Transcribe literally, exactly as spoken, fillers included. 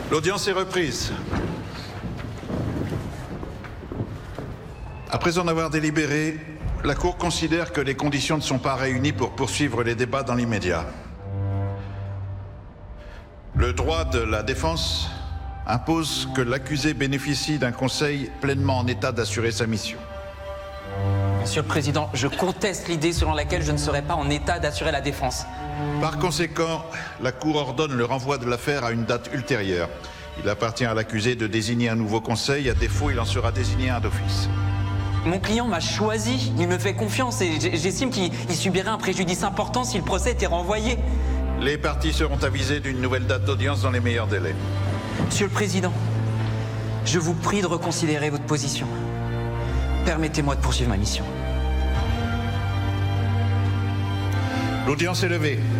L'audience est reprise. Après en avoir délibéré, la Cour considère que les conditions ne sont pas réunies pour poursuivre les débats dans l'immédiat. Le droit de la défense impose que l'accusé bénéficie d'un conseil pleinement en état d'assurer sa mission. Monsieur le Président, je conteste l'idée selon laquelle je ne serai pas en état d'assurer la défense. Par conséquent, la Cour ordonne le renvoi de l'affaire à une date ultérieure. Il appartient à l'accusé de désigner un nouveau conseil. À défaut, il en sera désigné un d'office. Mon client m'a choisi, il me fait confiance et j'estime qu'il subirait un préjudice important si le procès était renvoyé. Les parties seront avisées d'une nouvelle date d'audience dans les meilleurs délais. Monsieur le Président, je vous prie de reconsidérer votre position. Permettez-moi de poursuivre ma mission. L'audience est levée.